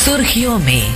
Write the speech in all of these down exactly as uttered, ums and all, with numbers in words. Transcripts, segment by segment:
सुर्खियों में।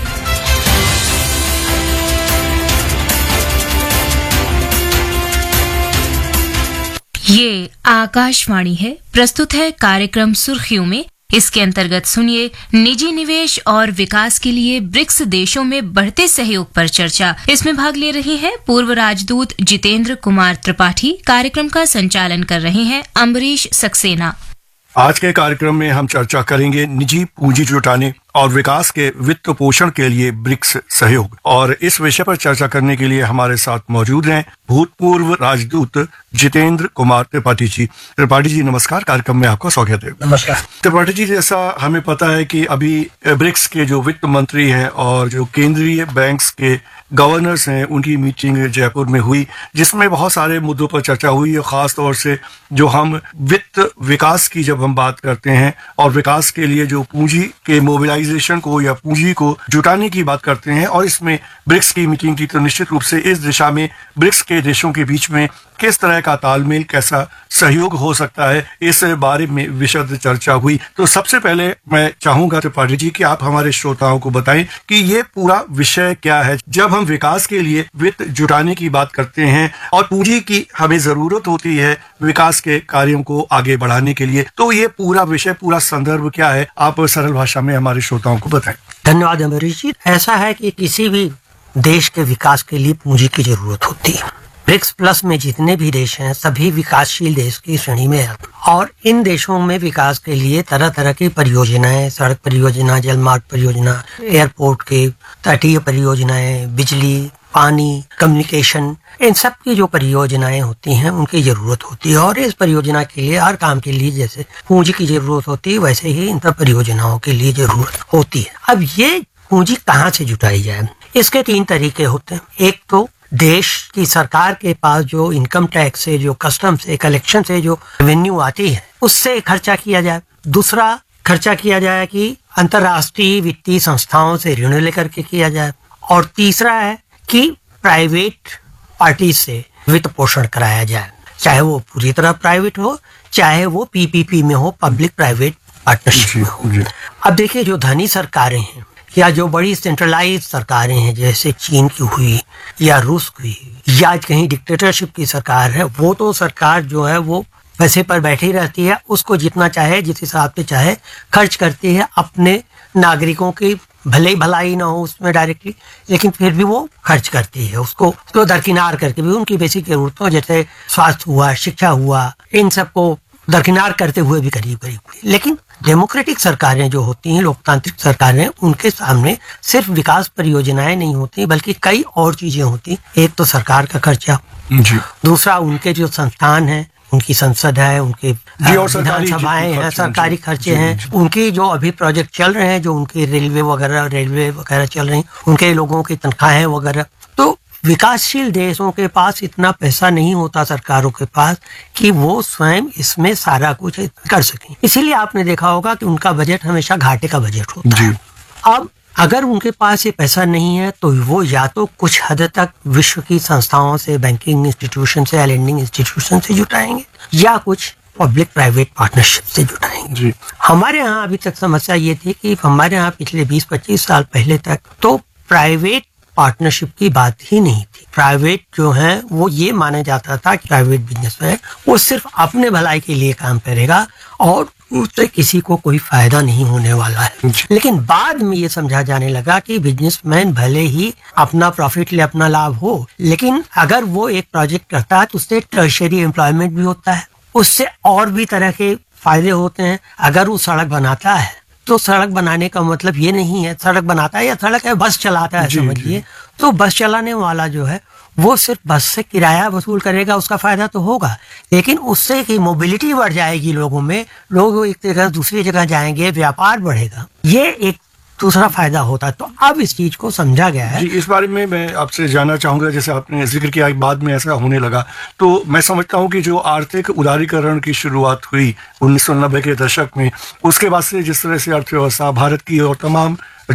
ये आकाशवाणी है, प्रस्तुत है कार्यक्रम सुर्खियों में। इसके अंतर्गत सुनिए निजी निवेश और विकास के लिए ब्रिक्स देशों में बढ़ते सहयोग पर चर्चा। इसमें भाग ले रहे हैं पूर्व राजदूत जितेंद्र कुमार त्रिपाठी। कार्यक्रम का संचालन कर रहे हैं अम्बरीश सक्सेना। आज के कार्यक्रम में हम चर्चा करेंगे निजी पूंजी जुटाने और विकास के वित्त पोषण के लिए ब्रिक्स सहयोग। और इस विषय पर चर्चा करने के लिए हमारे साथ मौजूद हैं भूतपूर्व राजदूत जितेंद्र कुमार त्रिपाठी जी। त्रिपाठी जी नमस्कार, कार्यक्रम में आपका स्वागत है। नमस्कार त्रिपाठी जी, जैसा हमें पता है कि अभी ब्रिक्स के जो वित्त मंत्री हैं और जो केंद्रीय बैंक्स के गवर्नर्स हैं, उनकी मीटिंग जयपुर में हुई, जिसमें बहुत सारे मुद्दों पर चर्चा हुई है। खास तौर से जो हम वित्त विकास की जब हम बात करते हैं और विकास के लिए जो पूंजी के मोबिलाइजेशन को या पूंजी को जुटाने की बात करते हैं, और इसमें ब्रिक्स की मीटिंग थी, तो निश्चित रूप से इस दिशा में ब्रिक्स के देशों के बीच में किस तरह का तालमेल, कैसा सहयोग हो सकता है, इस बारे में विशद चर्चा हुई। तो सबसे पहले मैं चाहूंगा त्रिपाठी जी कि आप हमारे श्रोताओं को बताएं कि ये पूरा विषय क्या है। जब हम विकास के लिए वित्त जुटाने की बात करते हैं और पूंजी की हमें जरूरत होती है विकास के कार्यों को आगे बढ़ाने के लिए, तो ये पूरा विषय, पूरा संदर्भ क्या है, आप सरल भाषा में हमारे श्रोताओं को बताएं। धन्यवाद अमरीश जी। ऐसा है कि किसी भी देश के विकास के लिए पूंजी की जरूरत होती है। ब्रिक्स प्लस में जितने भी देश हैं सभी विकासशील देश की श्रेणी में है, और इन देशों में विकास के लिए तरह तरह की परियोजनाएं, सड़क परियोजना, जलमार्ग परियोजना, एयरपोर्ट के तटीय परियोजनाएं, बिजली, पानी, कम्युनिकेशन, इन सब की जो परियोजनाएं होती हैं उनकी जरूरत होती है। और इस परियोजना के लिए, हर काम के लिए जैसे पूंजी की जरूरत होती है, वैसे ही इन सब परियोजनाओं के लिए जरूरत होती है। अब ये पूंजी कहाँ से जुटाई जाए, इसके तीन तरीके होते हैं। एक तो देश की सरकार के पास जो इनकम टैक्स से, जो कस्टम से, कलेक्शन से जो रेवेन्यू आती है, उससे खर्चा किया जाए। दूसरा खर्चा किया जाए कि अंतर्राष्ट्रीय वित्तीय संस्थाओं से ऋण लेकर के किया जाए। और तीसरा है कि प्राइवेट पार्टी से वित्त पोषण कराया जाए, चाहे वो पूरी तरह प्राइवेट हो, चाहे वो पीपीपी में हो, पब्लिक प्राइवेट पार्टनरशिप में हो। अब देखिए, जो धनी सरकारें हैं या जो बड़ी सेंट्रलाइज सरकारें हैं, जैसे चीन की हुई या रूस की या कहीं डिक्टेटरशिप की सरकार है, वो तो सरकार जो है वो पैसे पर बैठी रहती है, उसको जितना चाहे, जिस हिसाब से चाहे खर्च करती है अपने नागरिकों की भले ही भलाई ना हो उसमें डायरेक्टली, लेकिन फिर भी वो खर्च करती है, उसको उसको दरकिनार करके भी उनकी बेसिक जरूरतों जैसे स्वास्थ्य हुआ, शिक्षा हुआ, इन सबको दरकिनार करते हुए भी करीब करीब। लेकिन डेमोक्रेटिक सरकारें जो होती हैं, लोकतांत्रिक सरकारें, उनके सामने सिर्फ विकास परियोजनाएं नहीं होती बल्कि कई और चीजें होती। एक तो सरकार का खर्चा, दूसरा उनके जो संस्थान हैं, उनकी संसद है, उनके विधानसभाएं हैं, सरकारी खर्चे हैं, उनकी जो अभी प्रोजेक्ट चल रहे हैं, जो उनके रेलवे वगैरह रेलवे वगैरह चल रही, उनके लोगों की तनख्वाहें वगैरह। तो विकासशील देशों के पास इतना पैसा नहीं होता, सरकारों के पास, कि वो स्वयं इसमें सारा कुछ कर सकें। इसीलिए आपने देखा होगा कि उनका बजट हमेशा घाटे का बजट होता है। अब अगर उनके पास ये पैसा नहीं है तो वो या तो कुछ हद तक विश्व की संस्थाओं से, बैंकिंग इंस्टीट्यूशन से, लेंडिंग इंस्टीट्यूशन से जुटाएंगे, या कुछ पब्लिक प्राइवेट पार्टनरशिप से जुटाएंगे। हमारे यहाँ अभी तक समस्या ये थी कि हमारे यहाँ पिछले बीस पच्चीस साल पहले तक तो प्राइवेट पार्टनरशिप की बात ही नहीं थी। प्राइवेट जो है वो ये माना जाता था कि प्राइवेट बिजनेसमैन वो सिर्फ अपने भलाई के लिए काम करेगा और उससे किसी को कोई फायदा नहीं होने वाला है। लेकिन बाद में ये समझा जाने लगा कि बिजनेसमैन भले ही अपना प्रॉफिट ले, अपना लाभ हो, लेकिन अगर वो एक प्रोजेक्ट करता है तो उससे टर्शियरी एम्प्लॉयमेंट भी होता है, उससे और भी तरह के फायदे होते हैं। अगर वो सड़क बनाता है तो सड़क बनाने का मतलब ये नहीं है सड़क बनाता है या सड़क है बस चलाता है, समझिए, तो बस चलाने वाला जो है वो सिर्फ बस से किराया वसूल करेगा, उसका फायदा तो होगा, लेकिन उससे की मोबिलिटी बढ़ जाएगी लोगों में, लोग एक जगह दूसरी जगह जाएंगे, व्यापार बढ़ेगा, ये एक दूसरा फायदा होता है। तो अब इस चीज को समझा गया है। जी, इस बारे में मैं आपसे जानना चाहूंगा, जैसे आपने जिक्र किया बाद में ऐसा होने लगा, तो मैं समझता हूं कि जो आर्थिक उदारीकरण की शुरुआत हुई उन्नीस सौ नब्बे के दशक में, उसके बाद से जिस तरह से अर्थव्यवस्था भारत की और तमाम